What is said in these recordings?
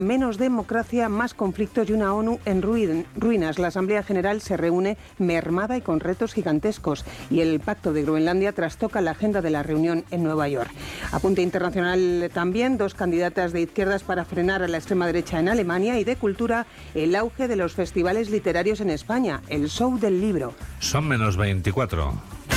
menos democracia, más conflictos y una ONU en ruinas. La Asamblea General se reúne mermada y con retos gigantescos. Y el Pacto de Groenlandia trastoca la agenda de la reunión en Nueva York. Apunte internacional también, 2 candidatas de izquierdas para frenar a la extrema derecha en Alemania. Y de cultura, el auge de los festivales literarios en España, el show del libro. Son menos 24.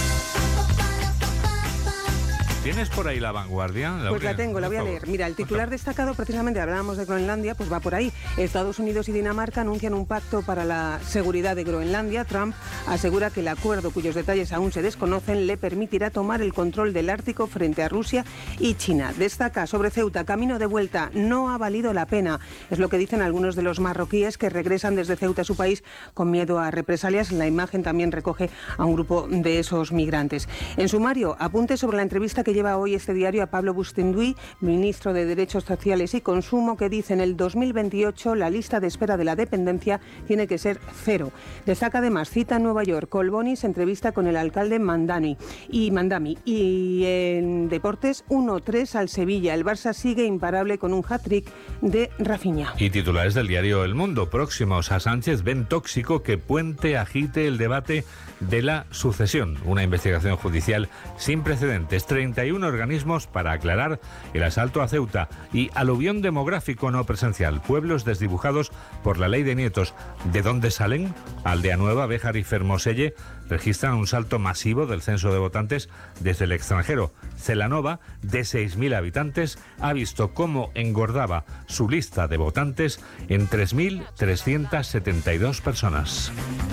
¿Tienes por ahí La Vanguardia? Pues la tengo, la voy a leer. Mira, el titular destacado, precisamente hablábamos de Groenlandia, pues va por ahí. Estados Unidos y Dinamarca anuncian un pacto para la seguridad de Groenlandia. Trump asegura que el acuerdo, cuyos detalles aún se desconocen, le permitirá tomar el control del Ártico frente a Rusia y China. Destaca sobre Ceuta, camino de vuelta, no ha valido la pena. Es lo que dicen algunos de los marroquíes que regresan desde Ceuta a su país con miedo a represalias. La imagen también recoge a un grupo de esos migrantes. En sumario, apunte sobre la entrevista que lleva hoy este diario a Pablo Bustinduy, ministro de Derechos Sociales y Consumo, que dice: en el 2028 la lista de espera de la dependencia tiene que ser 0. Destaca además, cita en Nueva York, Colbonis, entrevista con el alcalde Mandami. Y en deportes, 1-3 al Sevilla. El Barça sigue imparable con un hat-trick de Rafinha. Y titulares del diario El Mundo. Próximos a Sánchez ven tóxico que Puente agite el debate de la sucesión. Una investigación judicial sin precedentes. 31 organismos para aclarar el asalto a Ceuta y aluvión demográfico no presencial. Pueblos desdibujados por la ley de nietos. ¿De dónde salen? Aldea Nueva, Béjar y Fermoselle registran un salto masivo del censo de votantes desde el extranjero. Celanova, de 6.000 habitantes, ha visto cómo engordaba su lista de votantes en 3.372 personas.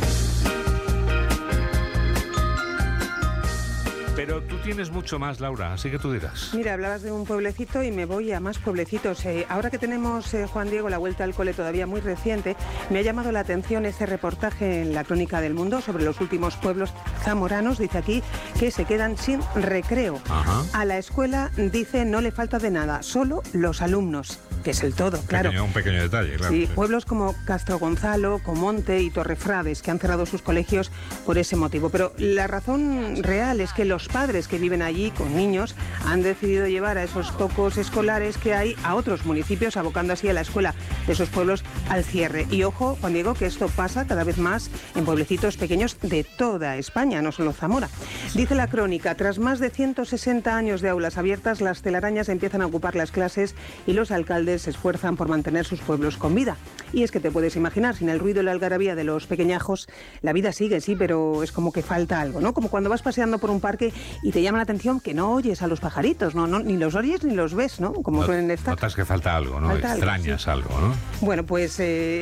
Pero tú tienes mucho más, Laura, así que tú dirás. Mira, hablabas de un pueblecito y me voy a más pueblecitos. Ahora que tenemos, Juan Diego, la vuelta al cole todavía muy reciente, me ha llamado la atención este reportaje en la Crónica del Mundo sobre los últimos pueblos zamoranos. Dice aquí que se quedan sin recreo. Ajá. A la escuela, dice, no le falta de nada, solo los alumnos, que es el todo, claro. Un pequeño detalle, claro. Sí, pueblos como Castro Gonzalo, Comonte y Torrefrades, que han cerrado sus colegios por ese motivo. Pero la razón real es que los padres que viven allí con niños han decidido llevar a esos pocos escolares que hay a otros municipios, abocando así a la escuela de esos pueblos al cierre. Y ojo, Juan Diego, que esto pasa cada vez más en pueblecitos pequeños de toda España, no solo Zamora. Dice la crónica, tras más de 160 años de aulas abiertas, las telarañas empiezan a ocupar las clases y los alcaldes se esfuerzan por mantener sus pueblos con vida. Y es que te puedes imaginar, sin el ruido y la algarabía de los pequeñajos, la vida sigue, sí, pero es como que falta algo, ¿no? Como cuando vas paseando por un parque y te llama la atención que no oyes a los pajaritos, no, ni los oyes ni los ves, ¿no? Como suelen estar. Notas que falta algo, ¿no? Falta extrañas algo, sí. algo, ¿no? Bueno, pues,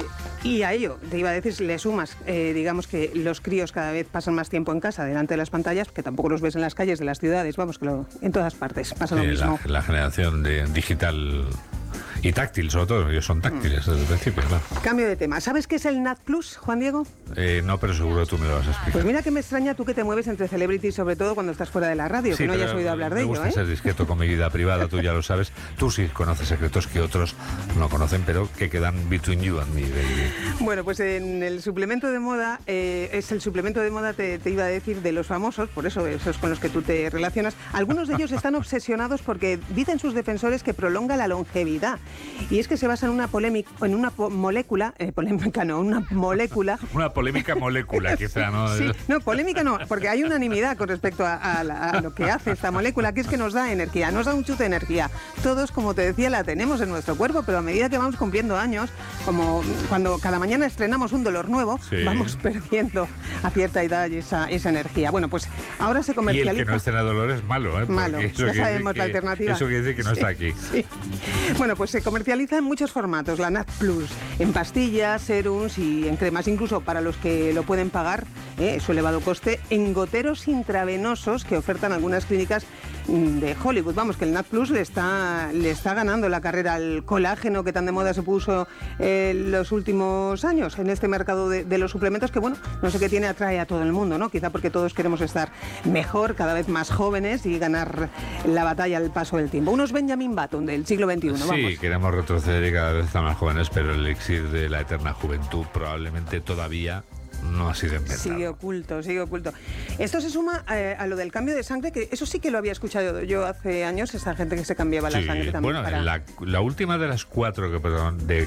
y a ello, te iba a decir, si le sumas, digamos que los críos cada vez pasan más tiempo en casa, delante de las pantallas, que tampoco los ves en las calles de las ciudades, vamos, que en todas partes pasa lo mismo. La generación de digital y táctil, sobre todo, ellos son táctiles desde el principio, claro. Cambio de tema. ¿Sabes qué es el NAT Plus, Juan Diego? No, pero seguro tú me lo vas a explicar. Pues mira que me extraña tú que te mueves entre celebrities, sobre todo cuando estás fuera de la radio, sí, que no hayas oído hablar de ello, me gusta ser discreto con mi vida privada, tú ya lo sabes. Tú sí conoces secretos que otros no conocen, pero que quedan between you and me, baby. Bueno, pues en el suplemento de moda, es el suplemento de moda, te iba a decir, de los famosos, por eso esos con los que tú te relacionas. Algunos de ellos están obsesionados porque dicen sus defensores que prolonga la longevidad. Y es que se basa en una polémica, en una molécula, polémica no, una molécula. Una polémica molécula, quizá, ¿no? Sí, no, polémica no, porque hay unanimidad con respecto a lo que hace esta molécula, que es que nos da energía, nos da un chute de energía. Todos, como te decía, la tenemos en nuestro cuerpo, pero a medida que vamos cumpliendo años, como cuando cada mañana estrenamos un dolor nuevo, sí, vamos perdiendo a cierta edad esa energía. Bueno, pues ahora se comercializa. Y el que no estrena dolor es malo, ¿eh? Malo, ya sabemos la alternativa. Eso quiere decir que no está aquí. Sí. Bueno, pues se comercializa en muchos formatos, la NAT Plus, en pastillas, serums y en cremas, incluso para los que lo pueden pagar, su elevado coste, en goteros intravenosos que ofertan algunas clínicas de Hollywood. Vamos, que el NAT Plus le está ganando la carrera al colágeno que tan de moda se puso en los últimos años en este mercado de los suplementos, que bueno, no sé qué tiene, atrae a todo el mundo, ¿no? Quizá porque todos queremos estar mejor, cada vez más jóvenes y ganar la batalla al paso del tiempo. Unos Benjamin Button del siglo XXI, vamos. Sí, queremos retroceder y cada vez estar más jóvenes, pero el elixir de la eterna juventud probablemente todavía no ha sido inventado. Sigue oculto. Esto se suma a lo del cambio de sangre, que eso sí que lo había escuchado yo hace años, esa gente que se cambiaba la sangre también. Bueno, la última de las 4